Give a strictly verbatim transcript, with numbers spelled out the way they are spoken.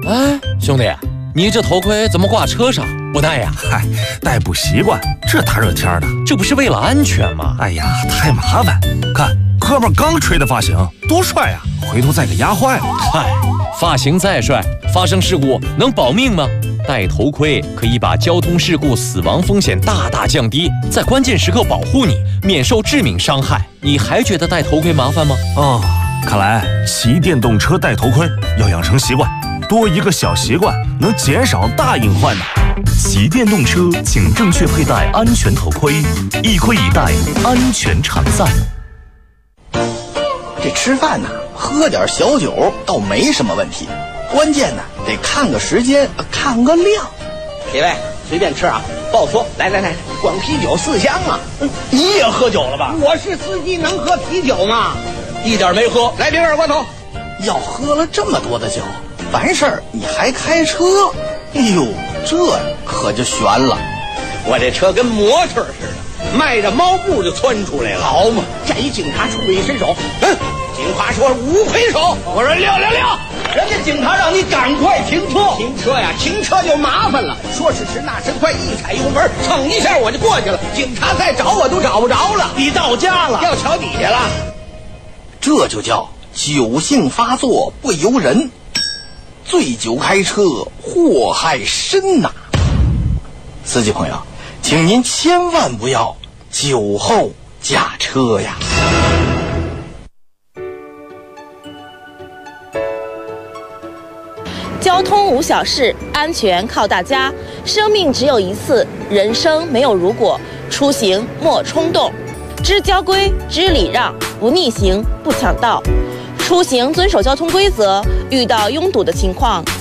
哎，兄弟，你这头盔怎么挂车上不戴呀？ 嗨，戴不习惯，这大热天的， 这不是为了安全吗？ 哎呀，太麻烦。看，哥们刚吹的发型，多帅呀！回头再给压坏了。 嗨，发型再帅，发生事故能保命吗？戴头盔可以把交通事故死亡风险大大降低，在关键时刻保护你，免受致命伤害。你还觉得戴头盔麻烦吗？ 哦，看来骑电动车戴头盔要养成习惯，多一个小习惯能减少大隐患呢。 骑电动车请正确佩戴安全头盔，一盔一戴，安全常在。 这吃饭呢，喝点小酒倒没什么问题，关键呢得看个时间，看个量。 几位随便吃啊，报说。来来来，光啤酒四箱啊！ 你也喝酒了吧？ 我是司机，能喝啤酒吗？一点没喝。来瓶二锅头。 要喝了这么多的酒，完事儿你还开车？哎呦，这可就悬了。 我这车跟模特似的，迈着猫步就窜出来了。 好嘛， 这一警察冲我一伸手，嗯，警察说五魁首，我说六六六， 人家警察让你赶快停车。 停车呀，停车就麻烦了。说时迟，那时快，一踩油门，蹭一下我就过去了。警察再找我都找不着了。 你到家了， 掉桥底下了。 这就叫酒性发作不由人，醉酒开车祸害深呐。司机朋友，请您千万不要酒后驾车呀。 交通无小事，安全靠大家。生命只有一次，人生没有如果。出行莫冲动，知交规，知礼让，不逆行，不抢道。出行遵守交通规则，遇到拥堵的情况